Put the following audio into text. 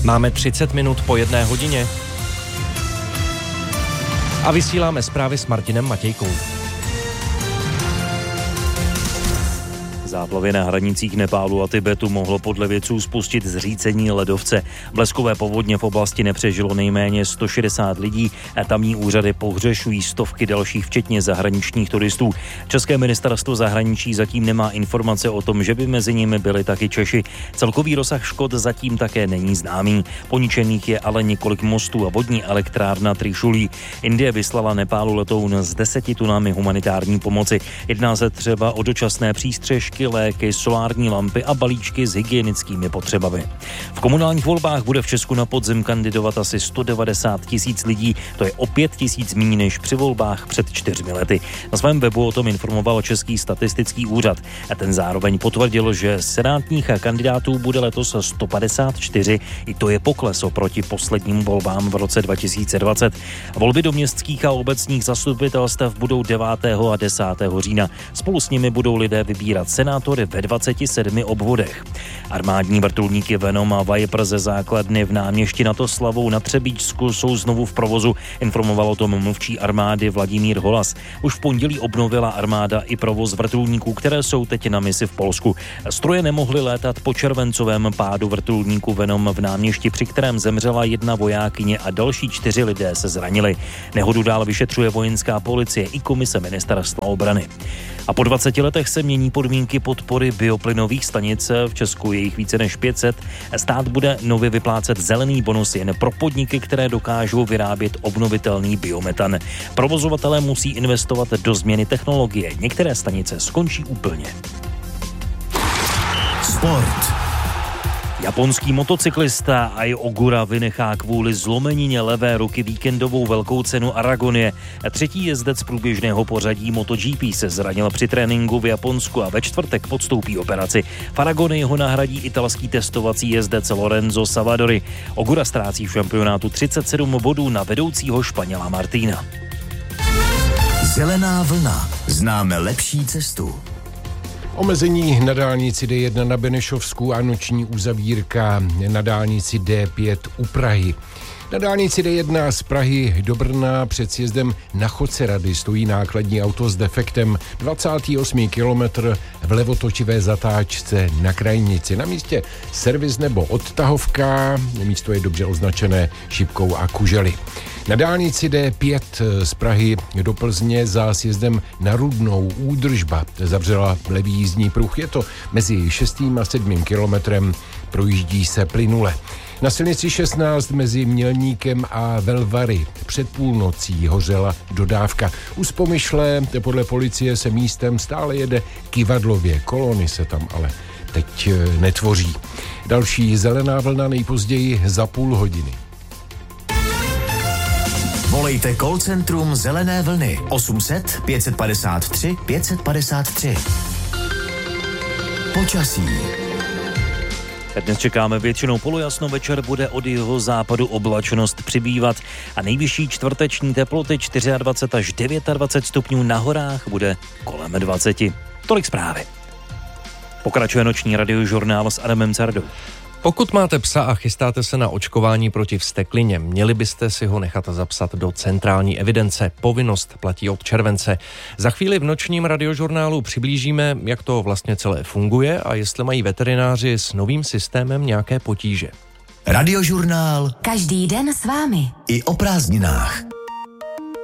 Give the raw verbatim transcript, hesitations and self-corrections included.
Máme třicet minut po jedné hodině a vysíláme zprávy s Martinem Matějkou. Záplavy na hranicích Nepálu a Tibetu mohlo podle vědců spustit zřícení ledovce. Bleskové povodně v oblasti nepřežilo nejméně sto šedesát lidí a tamní úřady pohřešují stovky dalších, včetně zahraničních turistů. České ministerstvo zahraničí zatím nemá informace o tom, že by mezi nimi byli taky Češi. Celkový rozsah škod zatím také není známý. Poničených je ale několik mostů a vodní elektrárna Trišulí. Indie vyslala Nepálu letoun s deseti tunami humanitární pomoci. Jedná se třeba o dočasné přístřežky, léky, solární lampy a balíčky s hygienickými potřebami. V komunálních volbách bude v Česku na podzim kandidovat asi sto devadesát tisíc lidí, to je o pět tisíc méně než při volbách před čtyřmi lety. Na svém webu o tom informoval Český statistický úřad a ten zároveň potvrdil, že senátních kandidátů bude letos sto padesát čtyři, i to je pokles oproti posledním volbám v roce dva tisíce dvacet. Volby do městských a obecních zastupitelstev budou devátého a desátého října. Spolu s nimi budou lidé vybírat senátory ve dvaceti sedmi obvodech. Armádní vrtulníky Venom a Viper ze základny v Náměšti nad Oslavou na Třebíčsku jsou znovu v provozu, informoval o tom mluvčí armády Vladimír Holas. Už v pondělí obnovila armáda i provoz vrtulníků, které jsou teď na misi v Polsku. Stroje nemohly létat po červencovém pádu vrtulníku Venom v Náměšti, při kterém zemřela jedna vojákyně a další čtyři lidé se zranili. Nehodu dál vyšetřuje vojenská policie i komise ministerstva obrany. A po dvaceti letech se mění podmínky podpory bioplynových stanic. V Česku je jich více než pět set. Stát bude nově vyplácet zelený bonus jen pro podniky, které dokážou vyrábět obnovitelný biometan. Provozovatelé musí investovat do změny technologie. Některé stanice skončí úplně. Sport. Japonský motocyklista Ai Ogura vynechá kvůli zlomenině levé ruky víkendovou velkou cenu Aragonie. Třetí jezdec průběžného pořadí MotoGP se zranil při tréninku v Japonsku a ve čtvrtek podstoupí operaci. V Aragonii ho nahradí italský testovací jezdec Lorenzo Savadori. Ogura ztrácí v šampionátu třicet sedm bodů na vedoucího Španěla Martina. Zelená vlna. Známe lepší cestu. Omezení na dálnici D jedna na Benešovsku a noční uzavírka na dálnici D pět u Prahy. Na dálnici D jedna z Prahy do Brna před sjezdem na Chodcerady stojí nákladní auto s defektem. dvacátý osmý kilometr v levotočivé zatáčce na krajnici. Na místě servis nebo odtahovka, místo je dobře označené šipkou a kužely. Na dálnici D pět z Prahy do Plzně za sjezdem na Rudnou údržba zavřela levý jízdní pruh. Je to mezi šestým a sedmým kilometrem, projíždí se plynule. Na silnici šestnáct mezi Mělníkem a Velvary před půlnocí hořela dodávka. U Spomyšle podle policie se místem stále jede kyvadlově. Kolony se tam ale teď netvoří. Další zelená vlna nejpozději za půl hodiny. Volejte call centrum Zelené vlny osm set pět padesát tři pět padesát tři. Počasí. Dnes čekáme většinou polojasno, večer bude od jeho západu oblačnost přibývat a nejvyšší čtvrteční teploty dvacet čtyři až dvacet devět stupňů, na horách bude kolem dvacet. Tolik zprávy. Pokračuje noční radiožurnál s Adamem Cardou. Pokud máte psa a chystáte se na očkování proti vzteklině, měli byste si ho nechat zapsat do centrální evidence. Povinnost platí od července. Za chvíli v nočním radiožurnálu přiblížíme, jak to vlastně celé funguje a jestli mají veterináři s novým systémem nějaké potíže. Radiožurnál. Každý den s vámi. I o prázdninách.